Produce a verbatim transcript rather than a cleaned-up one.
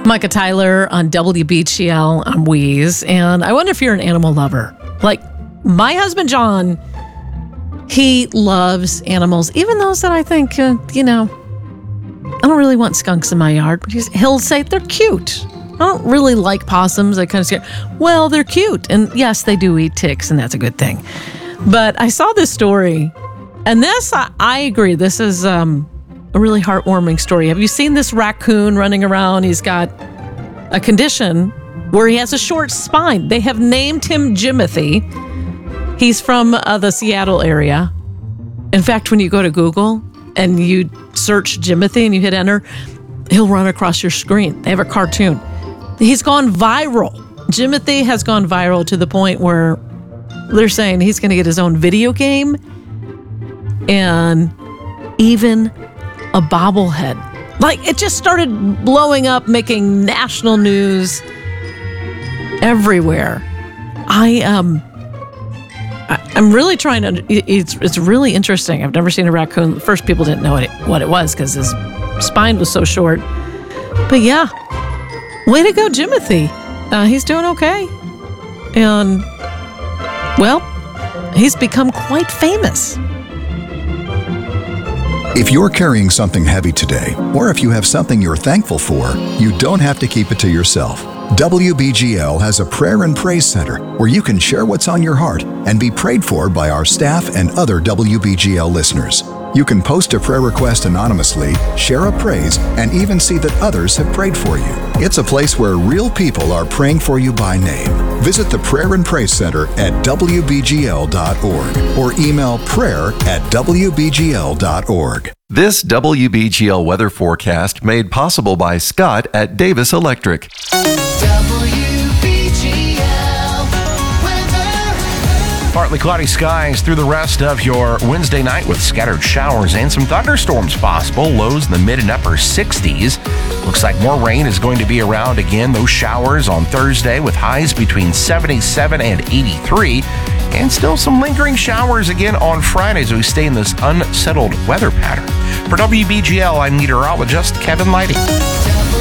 Micah Tyler on W B G L on Wheeze, and I wonder if you're an animal lover. Like my husband John, he loves animals, even those that I think, uh, you know, I don't really want skunks in my yard, but he's, he'll say they're cute. I don't really like possums. I kind of scare. Well, they're cute, and yes, they do eat ticks, and that's a good thing. But I saw this story, and this, I, I agree, this is um, a really heartwarming story. Have you seen this raccoon running around? He's got a condition where he has a short spine. They have named him Jimothy. He's from uh, the Seattle area. In fact, when you go to Google and you search Jimothy and you hit enter, he'll run across your screen. They have a cartoon. He's gone viral. Jimothy has gone viral to the point where they're saying he's going to get his own video game and even a bobblehead. Like, it just started blowing up, making national news everywhere. I um, I, I'm really trying to. It's it's really interesting. I've never seen a raccoon. First, people didn't know what it, what it was because his spine was so short. But yeah, way to go, Jimothy. Uh, he's doing okay, and well, he's become quite famous. If you're carrying something heavy today, or if you have something you're thankful for, you don't have to keep it to yourself. W B G L has a prayer and praise center where you can share what's on your heart and be prayed for by our staff and other W B G L listeners. You can post a prayer request anonymously, share a praise, and even see that others have prayed for you. It's a place where real people are praying for you by name. Visit the Prayer and Praise Center at W B G L dot org or email prayer at W B G L dot org. This W B G L weather forecast made possible by Scott at Davis Electric. Partly cloudy skies through the rest of your Wednesday night with scattered showers and some thunderstorms possible. Lows in the mid and upper sixties. Looks like more rain is going to be around again. Those showers on Thursday with highs between seventy-seven and eighty-three. And still some lingering showers again on Friday as we stay in this unsettled weather pattern. For W B G L, I'm meteorologist Kevin Lighting.